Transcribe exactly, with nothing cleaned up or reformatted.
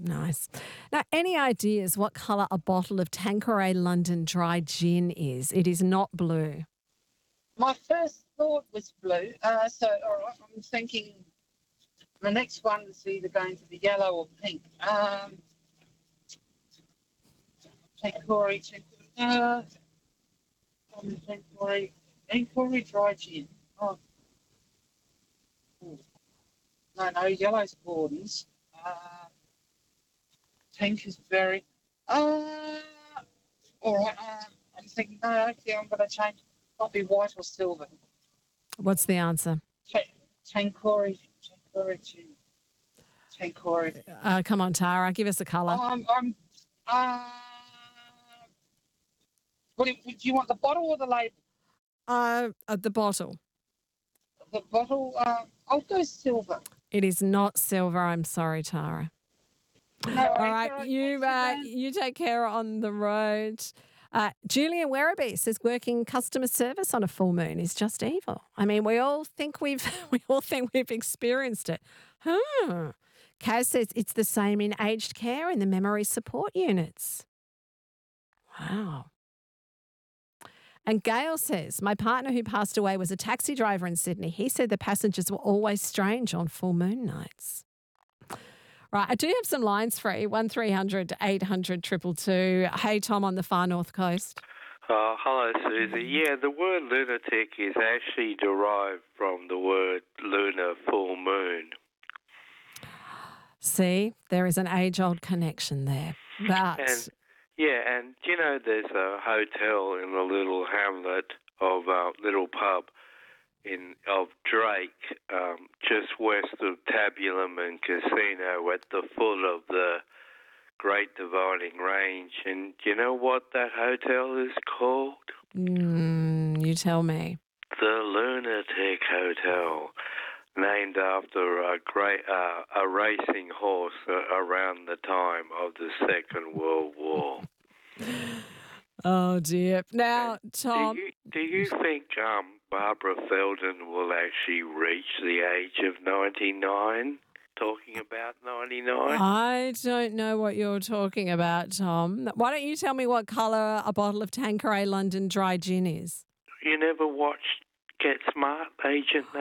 Nice. Now, any ideas what colour a bottle of Tanqueray London Dry Gin is? It is not blue. My first thought was blue. Uh, so, all right, I'm thinking the next one is either going to be yellow or pink. Um, Tanqueray, Tanqueray, uh, um, Tanqueray, Tanqueray Dry Gin. Oh, ooh. no, no, yellow's Gordon's. Uh, pink is very. Uh, all right, uh, I'm thinking, no, actually, I'm going to change. Might be white or silver. What's the answer? Ta- Tanqueray, Tanqueray Gin. Tanqueray. Uh, come on, Tara, give us a colour. Um, I'm. Uh, what do, you, do you want the bottle or the label? Uh, uh, the bottle. The bottle. Uh, I'll go silver. It is not silver. I'm sorry, Tara. No, All worries, right, all right, you thanks, uh, Suzanne. you take care on the road. Uh, Julian Werribee says working customer service on a full moon is just evil. I mean, we all think we've we all think we've experienced it. Huh. Kaz says it's the same in aged care in the memory support units. Wow. And Gail says, my partner who passed away was a taxi driver in Sydney. He said the passengers were always strange on full moon nights. Right, I do have some lines free, one three hundred eight hundred two two two. Hey, Tom on the far north coast. Uh, hello, Susie. Yeah, the word lunatic is actually derived from the word lunar full moon. See, there is an age-old connection there. But And yeah, and you know, there's a hotel in the little hamlet of uh, little pub in of Drake, um, just west of Tabulum and Casino, at the foot of the Great Dividing Range. And do you know what that hotel is called? mm, you tell me. The Lunatic Hotel, named after a great uh, a racing horse uh, around the time of the Second World War. Oh, dear. Now, Do Tom, you do you think um, Barbara Feldon will actually reach the age of ninety-nine? Talking about ninety-nine? I don't know what you're talking about, Tom. Why don't you tell me what colour a bottle of Tanqueray London Dry Gin is? You never watched Get Smart, Agent